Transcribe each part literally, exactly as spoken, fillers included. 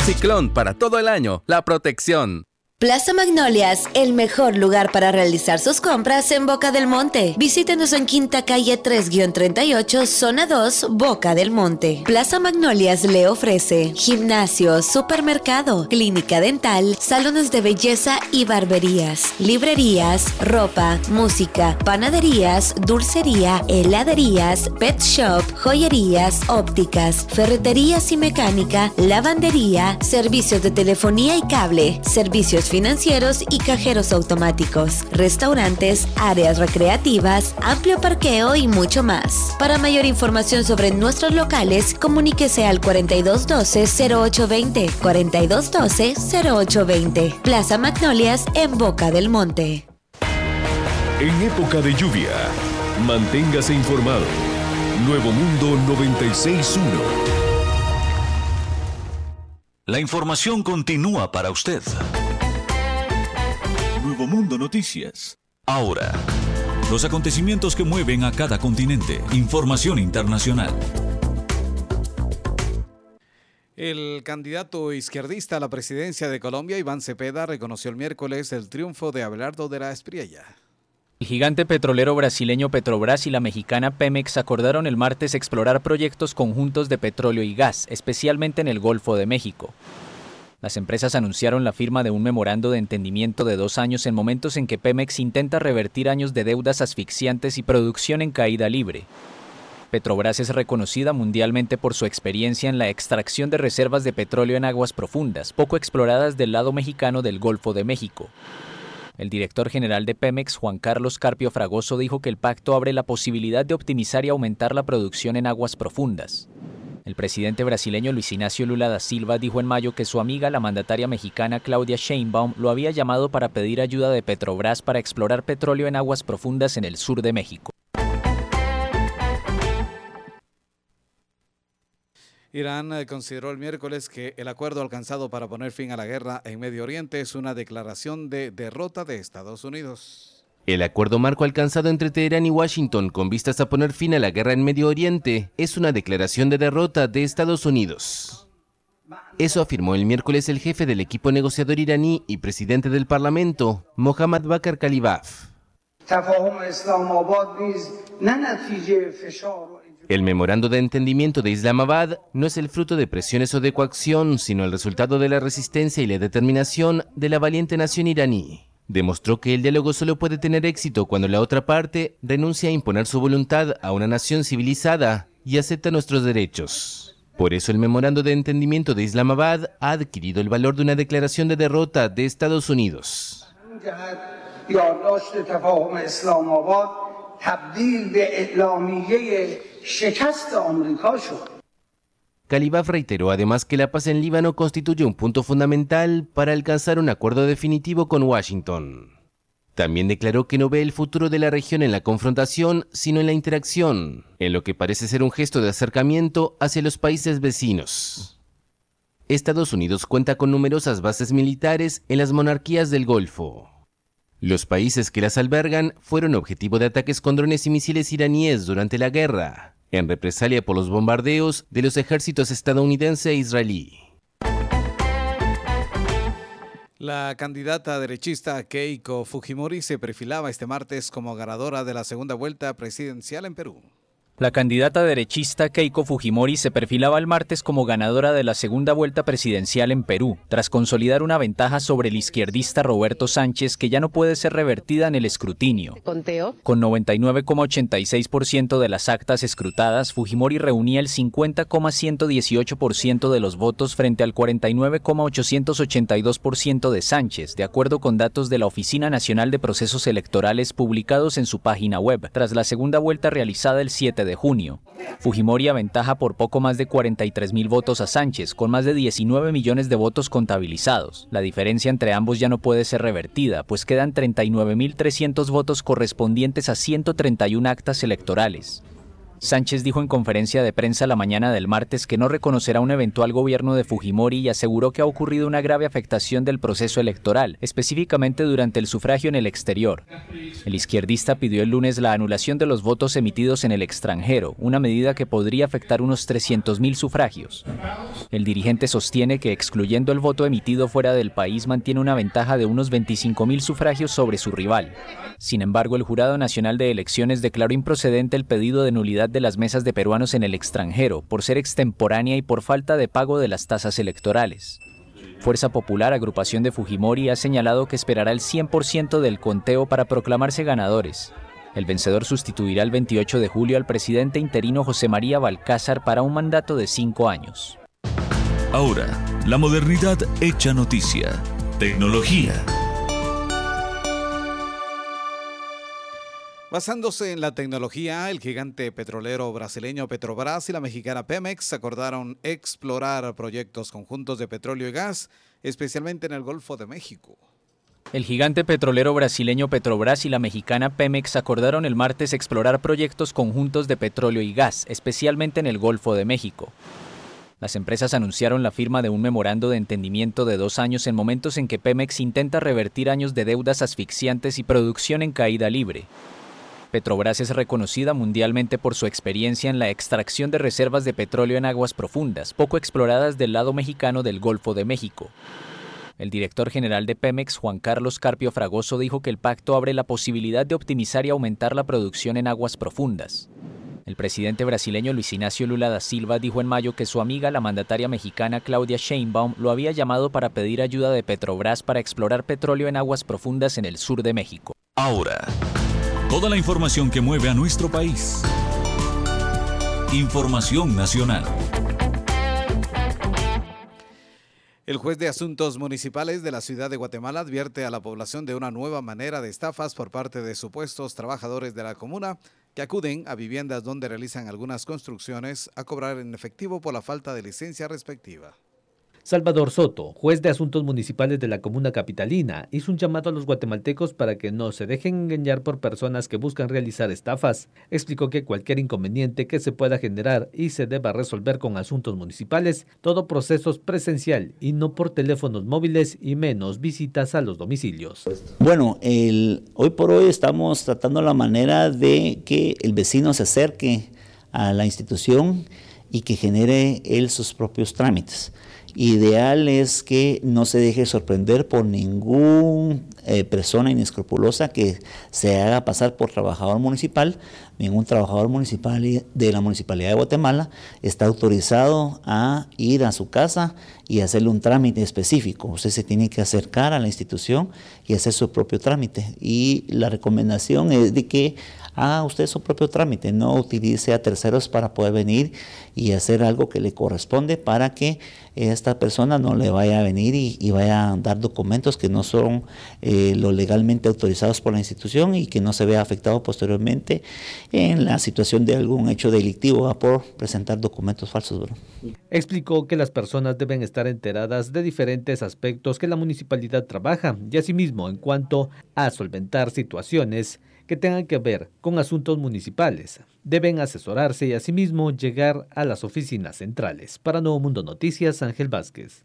Ciclón para todo el año, la protección. Plaza Magnolias, el mejor lugar para realizar sus compras en Boca del Monte. Visítenos en Quinta Calle tres treinta y ocho, Zona dos, Boca del Monte. Plaza Magnolias le ofrece gimnasio, supermercado, clínica dental, salones de belleza y barberías, librerías, ropa, música, panaderías, dulcería, heladerías, pet shop, joyerías, ópticas, ferreterías y mecánica, lavandería, servicios de telefonía y cable, servicios financieros y cajeros automáticos, restaurantes, áreas recreativas, amplio parqueo y mucho más. Para mayor información sobre nuestros locales, comuníquese al cuarenta y dos doce, cero ocho veinte, cuarenta y dos doce, cero ocho veinte. Plaza Magnolias en Boca del Monte. En época de lluvia, manténgase informado. Nuevo Mundo noventa y seis punto uno. La información continúa para usted. Nuevo Mundo Noticias. Ahora, los acontecimientos que mueven a cada continente. Información internacional. El candidato izquierdista a la presidencia de Colombia, Iván Cepeda, reconoció el miércoles el triunfo de Abelardo de la Espriella. El gigante petrolero brasileño Petrobras y la mexicana Pemex acordaron el martes explorar proyectos conjuntos de petróleo y gas, especialmente en el Golfo de México. Las empresas anunciaron la firma de un memorando de entendimiento de dos años en momentos en que Pemex intenta revertir años de deudas asfixiantes y producción en caída libre. Petrobras es reconocida mundialmente por su experiencia en la extracción de reservas de petróleo en aguas profundas, poco exploradas del lado mexicano del Golfo de México. El director general de Pemex, Juan Carlos Carpio Fragoso, dijo que el pacto abre la posibilidad de optimizar y aumentar la producción en aguas profundas. El presidente brasileño Luis Ignacio Lula da Silva dijo en mayo que su amiga, la mandataria mexicana Claudia Sheinbaum, lo había llamado para pedir ayuda de Petrobras para explorar petróleo en aguas profundas en el sur de México. Irán consideró el miércoles que el acuerdo alcanzado para poner fin a la guerra en Medio Oriente es una declaración de derrota de Estados Unidos. El acuerdo marco alcanzado entre Teherán y Washington con vistas a poner fin a la guerra en Medio Oriente es una declaración de derrota de Estados Unidos. Eso afirmó el miércoles el jefe del equipo negociador iraní y presidente del Parlamento, Mohammad Bakr Kalibaf. El memorando de entendimiento de Islamabad no es el fruto de presiones o de coacción, sino el resultado de la resistencia y la determinación de la valiente nación iraní. Demostró que el diálogo solo puede tener éxito cuando la otra parte renuncia a imponer su voluntad a una nación civilizada y acepta nuestros derechos. Por eso el memorando de entendimiento de Islamabad ha adquirido el valor de una declaración de derrota de Estados Unidos. Kalibaf reiteró además que la paz en Líbano constituye un punto fundamental para alcanzar un acuerdo definitivo con Washington. También declaró que no ve el futuro de la región en la confrontación, sino en la interacción, en lo que parece ser un gesto de acercamiento hacia los países vecinos. Estados Unidos cuenta con numerosas bases militares en las monarquías del Golfo. Los países que las albergan fueron objetivo de ataques con drones y misiles iraníes durante la guerra, en represalia por los bombardeos de los ejércitos estadounidense e israelí. La candidata derechista Keiko Fujimori se perfilaba este martes como ganadora de la segunda vuelta presidencial en Perú. La candidata derechista Keiko Fujimori se perfilaba el martes como ganadora de la segunda vuelta presidencial en Perú, tras consolidar una ventaja sobre el izquierdista Roberto Sánchez que ya no puede ser revertida en el escrutinio. ¿Conteo? Con noventa y nueve coma ochenta y seis por ciento de las actas escrutadas, Fujimori reunía el cincuenta coma ciento dieciocho por ciento de los votos frente al cuarenta y nueve coma ochocientos ochenta y dos por ciento de Sánchez, de acuerdo con datos de la Oficina Nacional de Procesos Electorales publicados en su página web, tras la segunda vuelta realizada el siete de junio. Fujimori aventaja por poco más de cuarenta y tres mil votos a Sánchez, con más de diecinueve millones de votos contabilizados. La diferencia entre ambos ya no puede ser revertida, pues quedan treinta y nueve mil trescientos votos correspondientes a ciento treinta y una actas electorales. Sánchez dijo en conferencia de prensa la mañana del martes que no reconocerá un eventual gobierno de Fujimori y aseguró que ha ocurrido una grave afectación del proceso electoral, específicamente durante el sufragio en el exterior. El izquierdista pidió el lunes la anulación de los votos emitidos en el extranjero, una medida que podría afectar unos trescientos mil sufragios. El dirigente sostiene que excluyendo el voto emitido fuera del país mantiene una ventaja de unos veinticinco mil sufragios sobre su rival. Sin embargo, el Jurado Nacional de Elecciones declaró improcedente el pedido de nulidad de las mesas de peruanos en el extranjero por ser extemporánea y por falta de pago de las tasas electorales. Fuerza Popular, agrupación de Fujimori, ha señalado que esperará el cien por ciento del conteo para proclamarse ganadores. El vencedor sustituirá el veintiocho de julio al presidente interino José María Balcázar para un mandato de cinco años. Ahora, la modernidad hecha noticia. Tecnología. Basándose en la tecnología, el gigante petrolero brasileño Petrobras y la mexicana Pemex acordaron explorar proyectos conjuntos de petróleo y gas, especialmente en el Golfo de México. El gigante petrolero brasileño Petrobras y la mexicana Pemex acordaron el martes explorar proyectos conjuntos de petróleo y gas, especialmente en el Golfo de México. Las empresas anunciaron la firma de un memorando de entendimiento de dos años en momentos en que Pemex intenta revertir años de deudas asfixiantes y producción en caída libre. Petrobras es reconocida mundialmente por su experiencia en la extracción de reservas de petróleo en aguas profundas, poco exploradas del lado mexicano del Golfo de México. El director general de Pemex, Juan Carlos Carpio Fragoso, dijo que el pacto abre la posibilidad de optimizar y aumentar la producción en aguas profundas. El presidente brasileño Luis Ignacio Lula da Silva dijo en mayo que su amiga, la mandataria mexicana Claudia Sheinbaum, lo había llamado para pedir ayuda de Petrobras para explorar petróleo en aguas profundas en el sur de México. Ahora, toda la información que mueve a nuestro país. Información nacional. El juez de Asuntos Municipales de la Ciudad de Guatemala advierte a la población de una nueva manera de estafas por parte de supuestos trabajadores de la comuna que acuden a viviendas donde realizan algunas construcciones a cobrar en efectivo por la falta de licencia respectiva. Salvador Soto, juez de Asuntos Municipales de la Comuna Capitalina, hizo un llamado a los guatemaltecos para que no se dejen engañar por personas que buscan realizar estafas. Explicó que cualquier inconveniente que se pueda generar y se deba resolver con asuntos municipales, todo proceso es presencial y no por teléfonos móviles y menos visitas a los domicilios. Bueno, el, hoy por hoy estamos tratando la manera de que el vecino se acerque a la institución y que genere él sus propios trámites. Ideal es que no se deje sorprender por ninguna eh, persona inescrupulosa que se haga pasar por trabajador municipal. Ningún trabajador municipal de la Municipalidad de Guatemala está autorizado a ir a su casa y hacerle un trámite específico. Usted se tiene que acercar a la institución y hacer su propio trámite. Y la recomendación es de que haga usted su propio trámite, no utilice a terceros para poder venir y hacer algo que le corresponde para que esta persona no le vaya a venir y, y vaya a dar documentos que no son eh, lo legalmente autorizados por la institución y que no se vea afectado posteriormente en la situación de algún hecho delictivo, ¿va? Por presentar documentos falsos, ¿verdad? Explicó que las personas deben estar enteradas de diferentes aspectos que la municipalidad trabaja y asimismo en cuanto a solventar situaciones que tengan que ver con asuntos municipales. Deben asesorarse y asimismo llegar a las oficinas centrales. Para Nuevo Mundo Noticias, Ángel Vázquez.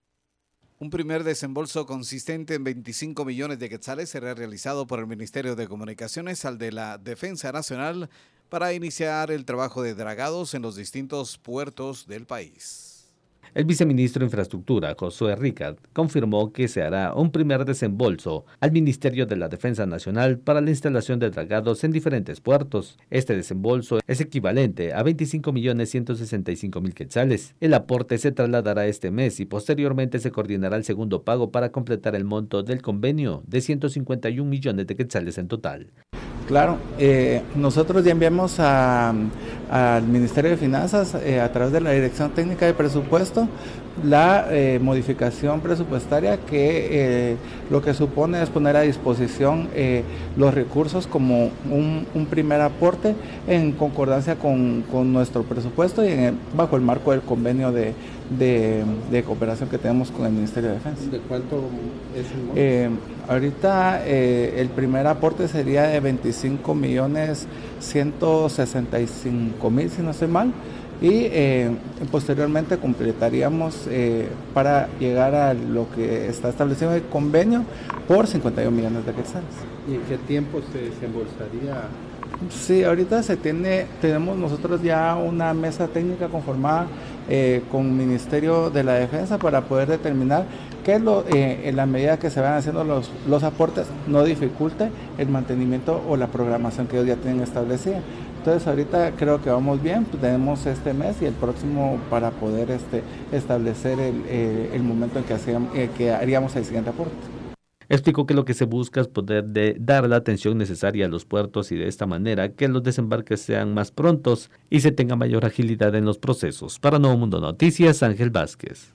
Un primer desembolso consistente en veinticinco millones de quetzales será realizado por el Ministerio de Comunicaciones al de la Defensa Nacional para iniciar el trabajo de dragados en los distintos puertos del país. El viceministro de Infraestructura, Josué Ricard, confirmó que se hará un primer desembolso al Ministerio de la Defensa Nacional para la instalación de dragados en diferentes puertos. Este desembolso es equivalente a veinticinco millones ciento sesenta y cinco mil quetzales. El aporte se trasladará este mes y posteriormente se coordinará el segundo pago para completar el monto del convenio de ciento cincuenta y un millones de quetzales en total. Claro, eh, nosotros ya enviamos a, al Ministerio de Finanzas eh, a través de la Dirección Técnica de Presupuesto la eh, modificación presupuestaria que eh, lo que supone es poner a disposición eh, los recursos como un, un primer aporte en concordancia con, con nuestro presupuesto y en el, bajo el marco del convenio de, de, de cooperación que tenemos con el Ministerio de Defensa. ¿De cuánto es el monto? Eh, ahorita eh, el primer aporte sería de veinticinco millones ciento sesenta y cinco mil, si no estoy mal, y eh, posteriormente completaríamos eh, para llegar a lo que está establecido en el convenio por cincuenta y un millones de quetzales. ¿Y en qué tiempo se desembolsaría? Sí, ahorita se tiene, tenemos nosotros ya una mesa técnica conformada eh, con el Ministerio de la Defensa para poder determinar que lo, eh, en la medida que se van haciendo los, los aportes no dificulte el mantenimiento o la programación que ellos ya tienen establecida. Entonces ahorita creo que vamos bien, pues tenemos este mes y el próximo para poder este, establecer el, eh, el momento en que, hacíamos, eh, que haríamos el siguiente aporte. Explicó que lo que se busca es poder de dar la atención necesaria a los puertos y de esta manera que los desembarques sean más prontos y se tenga mayor agilidad en los procesos. Para Nuevo Mundo Noticias, Ángel Vázquez.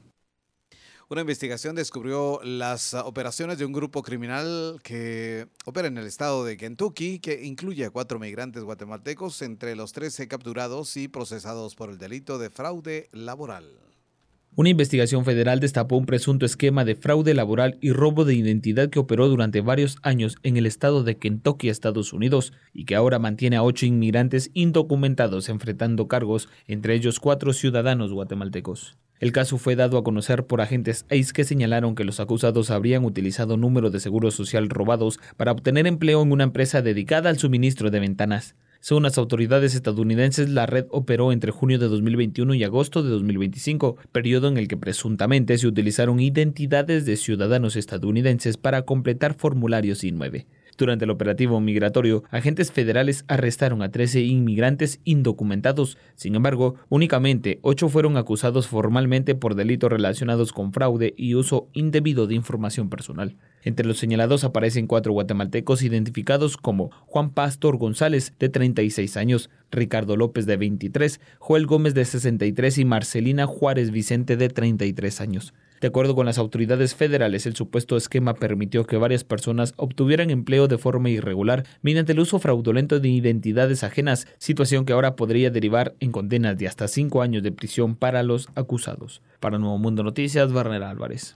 Una investigación descubrió las operaciones de un grupo criminal que opera en el estado de Kentucky, que incluye a cuatro migrantes guatemaltecos entre los trece capturados y procesados por el delito de fraude laboral. Una investigación federal destapó un presunto esquema de fraude laboral y robo de identidad que operó durante varios años en el estado de Kentucky, Estados Unidos, y que ahora mantiene a ocho inmigrantes indocumentados enfrentando cargos, entre ellos cuatro ciudadanos guatemaltecos. El caso fue dado a conocer por agentes I C E que señalaron que los acusados habrían utilizado números de seguro social robados para obtener empleo en una empresa dedicada al suministro de ventanas. Según las autoridades estadounidenses, la red operó entre junio de dos mil veintiuno y agosto de dos mil veinticinco, periodo en el que presuntamente se utilizaron identidades de ciudadanos estadounidenses para completar formularios I nueve. Durante el operativo migratorio, agentes federales arrestaron a trece inmigrantes indocumentados. Sin embargo, únicamente ocho fueron acusados formalmente por delitos relacionados con fraude y uso indebido de información personal. Entre los señalados aparecen cuatro guatemaltecos identificados como Juan Pastor González, de treinta y seis años, Ricardo López, de veintitrés, Joel Gómez, de sesenta y tres y Marcelina Juárez Vicente, de treinta y tres años. De acuerdo con las autoridades federales, el supuesto esquema permitió que varias personas obtuvieran empleo de forma irregular mediante el uso fraudulento de identidades ajenas, situación que ahora podría derivar en condenas de hasta cinco años de prisión para los acusados. Para Nuevo Mundo Noticias, Warner Álvarez.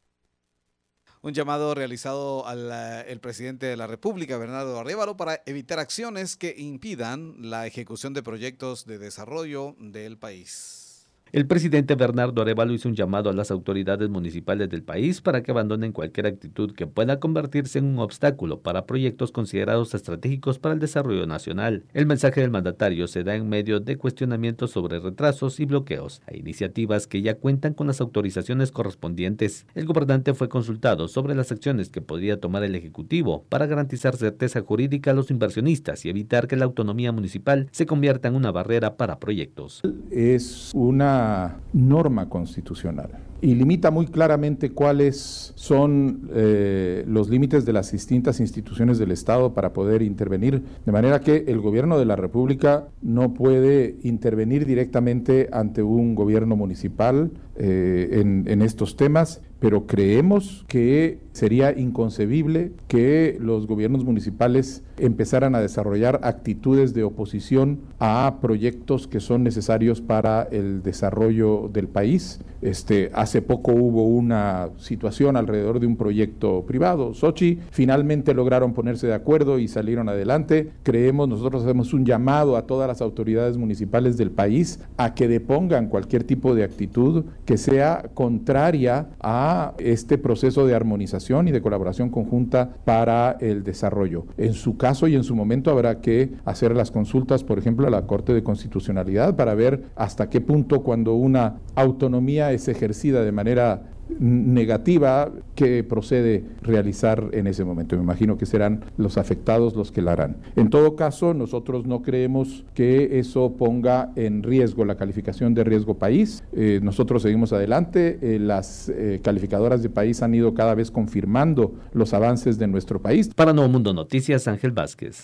Un llamado realizado al el presidente de la República, Bernardo Arévalo, para evitar acciones que impidan la ejecución de proyectos de desarrollo del país. El presidente Bernardo Arévalo hizo un llamado a las autoridades municipales del país para que abandonen cualquier actitud que pueda convertirse en un obstáculo para proyectos considerados estratégicos para el desarrollo nacional. El mensaje del mandatario se da en medio de cuestionamientos sobre retrasos y bloqueos a iniciativas que ya cuentan con las autorizaciones correspondientes. El gobernante fue consultado sobre las acciones que podría tomar el Ejecutivo para garantizar certeza jurídica a los inversionistas y evitar que la autonomía municipal se convierta en una barrera para proyectos. Es una norma constitucional y limita muy claramente cuáles son eh, los límites de las distintas instituciones del Estado para poder intervenir, de manera que el gobierno de la República no puede intervenir directamente ante un gobierno municipal eh, en, en estos temas, pero creemos que sería inconcebible que los gobiernos municipales empezaran a desarrollar actitudes de oposición a proyectos que son necesarios para el desarrollo del país. Este, hace poco hubo una situación alrededor de un proyecto privado, Sochi, finalmente lograron ponerse de acuerdo y salieron adelante. Creemos, nosotros hacemos un llamado a todas las autoridades municipales del país a que depongan cualquier tipo de actitud que sea contraria a este proceso de armonización y de colaboración conjunta para el desarrollo. En su caso y en su momento habrá que hacer las consultas, por ejemplo, a la Corte de Constitucionalidad para ver hasta qué punto, cuando una autonomía es ejercida de manera negativa, que procede realizar en ese momento. Me imagino que serán los afectados los que la harán. En todo caso, nosotros no creemos que eso ponga en riesgo la calificación de riesgo país. Eh, nosotros seguimos adelante. Eh, las eh, calificadoras de país han ido cada vez confirmando los avances de nuestro país. Para Nuevo Mundo Noticias, Ángel Vázquez.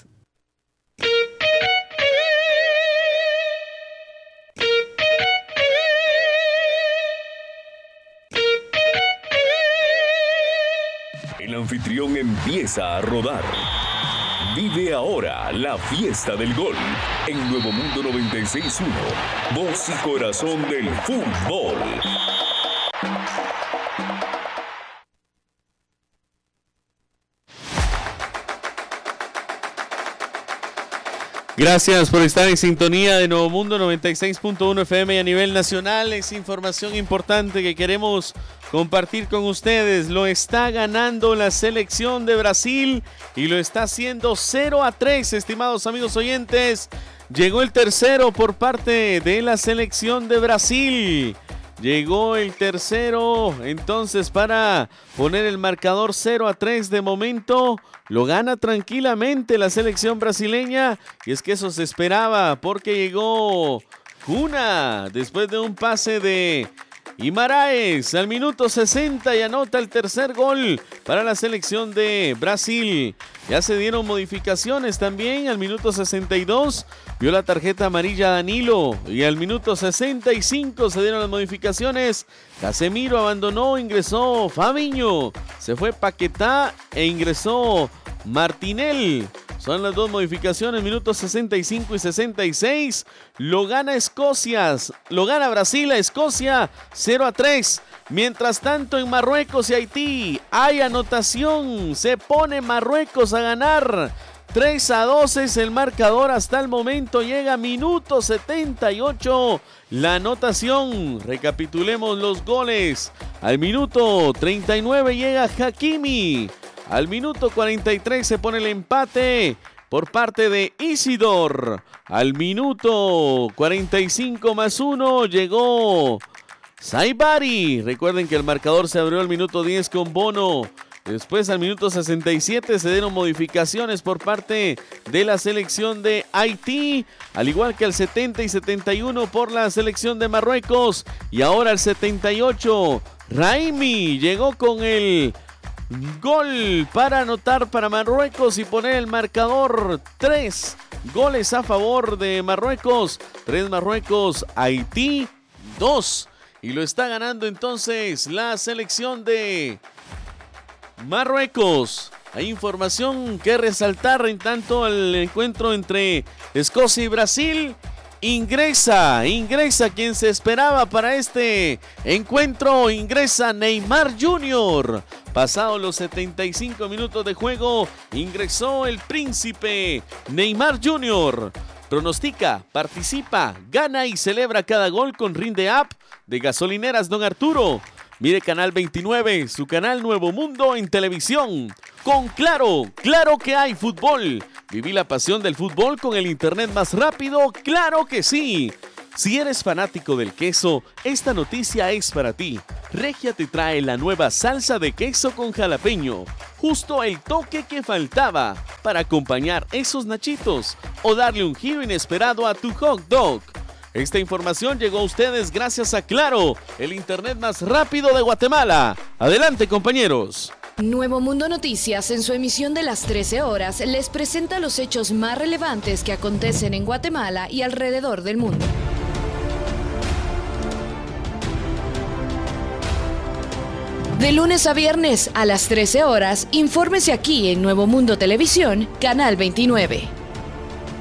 El anfitrión empieza a rodar. Vive ahora la fiesta del gol en Nuevo Mundo noventa y seis punto uno. Voz y corazón del fútbol. Gracias por estar en sintonía de Nuevo Mundo noventa y seis punto uno F M y a nivel nacional. Es información importante que queremos compartir con ustedes. Lo está ganando la selección de Brasil y lo está haciendo cero a tres, estimados amigos oyentes. Llegó el tercero por parte de la selección de Brasil. Llegó el tercero, entonces, para poner el marcador cero a tres de momento. Lo gana tranquilamente la selección brasileña. Y es que eso se esperaba, porque llegó Cuna después de un pase de Guimaraes al minuto sesenta y anota el tercer gol para la selección de Brasil. Ya se dieron modificaciones también. Al minuto sesenta y dos vio la tarjeta amarilla Danilo y al minuto sesenta y cinco se dieron las modificaciones. Casemiro abandonó, ingresó Fabinho, se fue Paquetá e ingresó Martinelli. Son las dos modificaciones, minutos sesenta y cinco y sesenta y seis. Lo gana Escocia, lo gana Brasil a Escocia cero a tres. Mientras tanto, en Marruecos y Haití hay anotación. Se pone Marruecos a ganar. tres a dos es el marcador hasta el momento. Llega minuto setenta y ocho. La anotación. Recapitulemos los goles. Al minuto treinta y nueve llega Hakimi. Al minuto cuarenta y tres se pone el empate por parte de Isidor. Al minuto cuarenta y cinco más uno llegó Saibari. Recuerden que el marcador se abrió al minuto diez con Bono. Después, al minuto sesenta y siete, se dieron modificaciones por parte de la selección de Haití, al igual que al setenta y setenta y uno por la selección de Marruecos. Y ahora al setenta y ocho, Raimi llegó con el gol para anotar para Marruecos y poner el marcador. Tres goles a favor de Marruecos. Tres Marruecos, Haití, dos. Y lo está ganando entonces la selección de Marruecos. Hay información que resaltar en tanto el encuentro entre Escocia y Brasil. Ingresa, ingresa quien se esperaba para este encuentro. Ingresa Neymar junior Pasados los setenta y cinco minutos de juego, ingresó el príncipe Neymar junior Pronostica, participa, gana y celebra cada gol con Rinde App de Gasolineras Don Arturo. Mire Canal veintinueve, su canal Nuevo Mundo en televisión. Con Claro, claro que hay fútbol. Viví la pasión del fútbol con el internet más rápido, claro que sí. Si eres fanático del queso, esta noticia es para ti. Regia te trae la nueva salsa de queso con jalapeño. Justo el toque que faltaba para acompañar esos nachitos o darle un giro inesperado a tu hot dog. Esta información llegó a ustedes gracias a Claro, el internet más rápido de Guatemala. Adelante, compañeros. Nuevo Mundo Noticias, en su emisión de las trece horas, les presenta los hechos más relevantes que acontecen en Guatemala y alrededor del mundo. De lunes a viernes a las trece horas, infórmese aquí en Nuevo Mundo Televisión, Canal veintinueve.